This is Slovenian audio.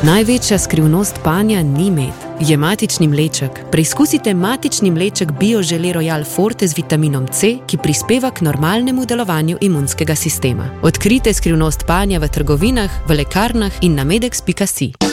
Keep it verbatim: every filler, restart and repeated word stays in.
Največja skrivnost panja ni med, je matični mleček. Preizkusite matični mleček BioGelée Royal Forte z vitaminom C, ki prispeva k normalnemu delovanju imunskega sistema. Odkrite skrivnost panja v trgovinah, v lekarnah in na medex pika si.